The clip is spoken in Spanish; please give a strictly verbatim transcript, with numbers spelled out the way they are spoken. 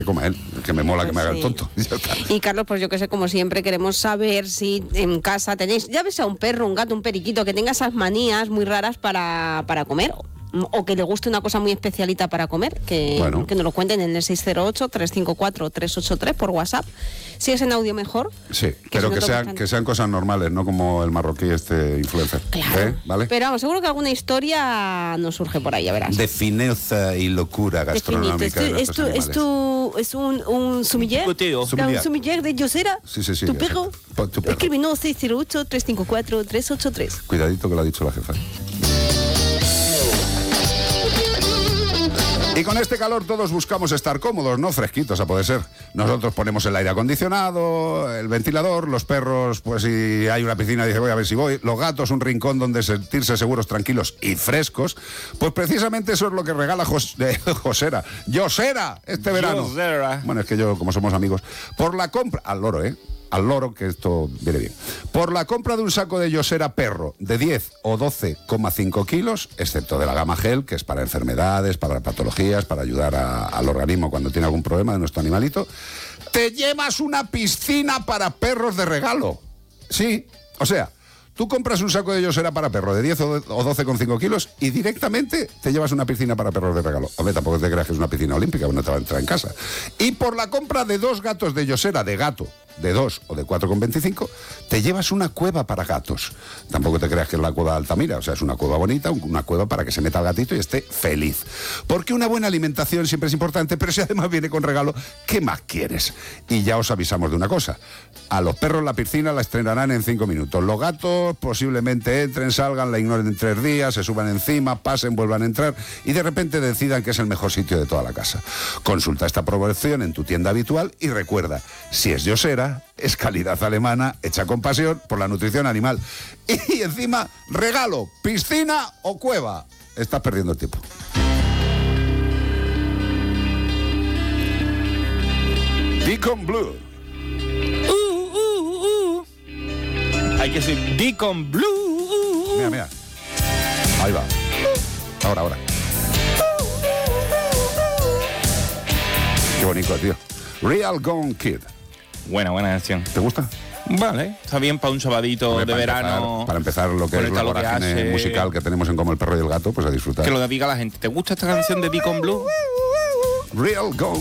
Como él, que me mola que me haga Sí. el tonto. Y ya está. Y Carlos, pues yo que sé, como siempre, queremos saber si en casa tenéis, ya ves a un perro, un gato, un periquito, que tenga esas manías muy raras para, para comer, o que le guste una cosa muy especialita para comer, que, Bueno. que nos lo cuenten en el seis cero ocho, tres cinco cuatro, tres ocho tres por WhatsApp. Si es en audio mejor. Sí, que pero si no que te sean, gustan. que sean cosas normales, no como el marroquí este influencer. Claro. ¿Eh? ¿Vale? Pero vamos, seguro que alguna historia nos surge por ahí, ya verás. De fineza y locura gastronómica. Definite. de ¿Es, nuestros tu, es, animales. tu, ¿Es un, un sumiller? Picoteo. Sumiller. ¿Un sumiller de Yosera? Sí, sí, sí, ¿Tu exacto. perro? Pa- tu perro. Escríbenos seis cero ocho, tres cinco cuatro, tres ocho tres. Cuidadito que lo ha dicho la jefa. Y con este calor todos buscamos estar cómodos, ¿no? Fresquitos a poder ser. Nosotros ponemos el aire acondicionado, el ventilador, los perros, pues si hay una piscina, dice voy a ver si voy. Los gatos, un rincón donde sentirse seguros, tranquilos y frescos. Pues precisamente eso es lo que regala Jos- eh, Josera. Yosera este verano. Yosera. Bueno, es que yo, como somos amigos, por la compra, al loro, ¿eh? Al loro, que esto viene bien. Por la compra de un saco de Yosera perro de diez o doce coma cinco kilos, excepto de la gama gel, que es para enfermedades, para patologías, para ayudar a- al organismo cuando tiene algún problema de nuestro animalito, te llevas una piscina para perros de regalo. Sí, o sea, tú compras un saco de Yosera para perro de diez o doce coma cinco kilos y directamente te llevas una piscina para perros de regalo. Hombre, tampoco te creas que es una piscina olímpica, no te va a entrar en casa. Y por la compra de dos gatos de Yosera, de gato, de dos o de cuatro coma veinticinco, te llevas una cueva para gatos. Tampoco te creas que es la cueva de Altamira, o sea, es una cueva bonita, una cueva para que se meta el gatito y esté feliz. Porque una buena alimentación siempre es importante, pero si además viene con regalo, ¿qué más quieres? Y ya os avisamos de una cosa, a los perros la piscina la estrenarán en cinco minutos. Los gatos posiblemente entren, salgan, la ignoren en tres días, se suban encima, pasen, vuelvan a entrar y de repente decidan que es el mejor sitio de toda la casa. Consulta esta promoción en tu tienda habitual y recuerda, si es Yosera, es calidad alemana, hecha con pasión por la nutrición animal. Y encima, regalo, piscina o cueva. Estás perdiendo el tiempo. Deacon Blue. Uh, uh, uh. Hay que ser Deacon Blue. Mira, mira. Ahí va. Ahora, ahora. Qué bonito, tío. Real Gone Kid. Buena, buena canción. ¿Te gusta? Vale, está bien para un sabadito Hombre, de para verano. Empezar, para empezar lo que con es el la calor que vorágine hace. musical que tenemos en Como el perro y el gato, pues a disfrutar. Que lo diga la gente. ¿Te gusta esta canción de Deacon Blue? Real Gone